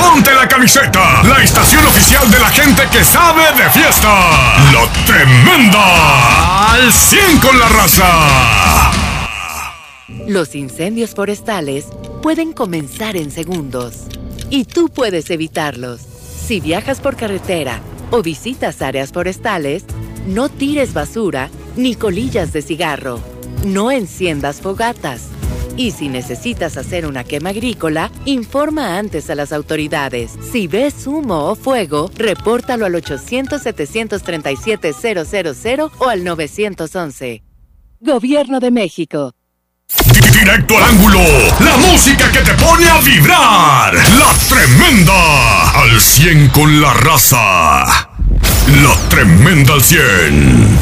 Ponte la camiseta, la estación oficial de la gente que sabe de fiesta. La Tremenda. Al 100 con la raza. Los incendios forestales pueden comenzar en segundos y tú puedes evitarlos. Si viajas por carretera o visitas áreas forestales, no tires basura ni colillas de cigarro. No enciendas fogatas. Y si necesitas hacer una quema agrícola, informa antes a las autoridades. Si ves humo o fuego, repórtalo al 800-737-000 o al 911. Gobierno de México. Directo al ángulo, la música que te pone a vibrar. La Tremenda. Al 100 con la raza. La Tremenda al 100.